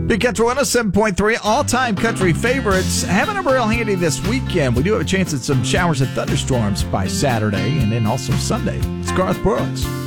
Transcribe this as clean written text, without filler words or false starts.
Big Country 107.3, all-time country favorites. Having a real handy this weekend. We do have a chance at some showers and thunderstorms by Saturday and then also Sunday. It's Garth Brooks.